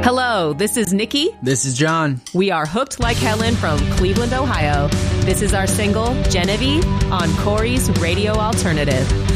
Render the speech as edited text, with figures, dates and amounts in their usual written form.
Hello, this is Nikki. This is John. We are Hooked Like Helen from Cleveland, Ohio. This is our single, Genevieve, on Corey's Radio Alternative.